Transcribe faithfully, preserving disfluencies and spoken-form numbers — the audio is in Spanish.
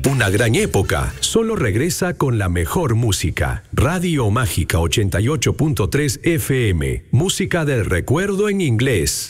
Una gran época solo regresa con la mejor música. Radio Mágica ochenta y ocho punto tres F M. Música del recuerdo en inglés.